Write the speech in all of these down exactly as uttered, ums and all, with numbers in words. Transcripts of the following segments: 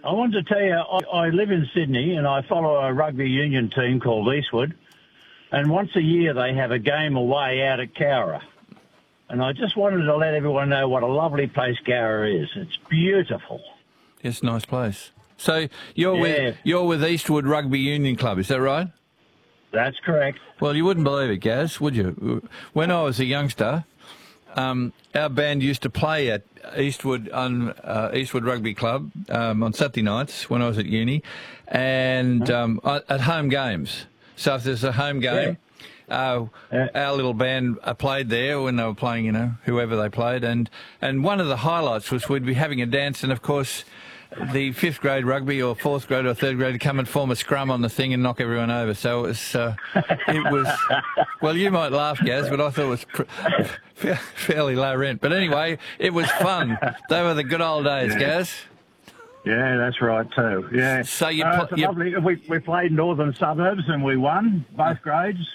I wanted to tell you, I, I live in Sydney and I follow a rugby union team called Eastwood. And once a year they have a game away out at Cowra. And I just wanted to let everyone know what a lovely place Cowra is. It's beautiful. It's a nice place. So you're, Yeah. with, you're with Eastwood Rugby Union Club, is that right? That's correct. Well, you wouldn't believe it, Gaz, would you? When I was a youngster, um, our band used to play at Eastwood on uh, Eastwood Rugby Club um, on Saturday nights when I was at uni, and um, at home games. So if there's a home game, uh, Yeah. our little band uh, played there when they were playing, you know, whoever they played, and and one of the highlights was we'd be having a dance, and of course, the fifth grade rugby or fourth grade or third grade would come and form a scrum on the thing and knock everyone over. So it was, uh, it was. Well, you might laugh, Gaz, but I thought it was pr- fairly low rent. But anyway, it was fun. They were the good old days, Yeah. Gaz. Yeah, that's right too. Yeah. So you Uh, pl- it's a you- lovely. We, we played Northern Suburbs and we won both grades.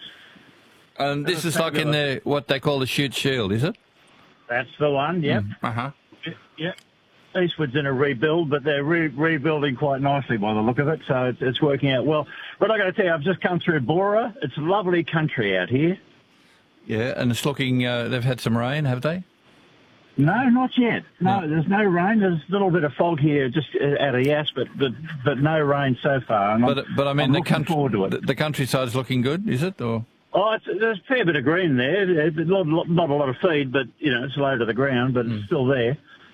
And this is like in the what they call the Shoot Shield, is it? That's the one. Yep. Uh huh. Yep. Eastwood's in a rebuild, but they're re- rebuilding quite nicely by the look of it, so it's, it's working out well. But I got to tell you, I've just come through Bora. It's lovely country out here. Yeah, and it's looking. Uh, they've had some rain, have they? No, not yet. No, No. there's no rain. There's a little bit of fog here, just uh, out of Yass, but but, but no rain so far. And But I'm, but I mean I'm the looking country. forward to it. The, the countryside's looking good, is it? Or Oh, it's, there's a fair bit of green there. There's Not, not not a lot of feed, but you know it's low to the ground, but it's still there.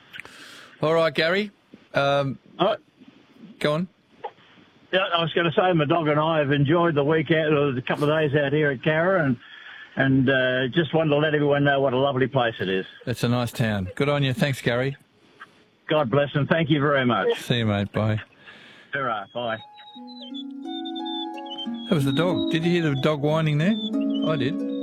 all right, Gary. Um, Oh, go on. yeah, I was going to say, my dog and I have enjoyed the weekend, or the couple of days out here at Cowra, and and uh, just wanted to let everyone know what a lovely place it is. It's a nice town. Good on you. Thanks, Gary. God bless and thank you very much. See you, mate. Bye. All right, bye. That was the dog. Did you hear the dog whining there? I did.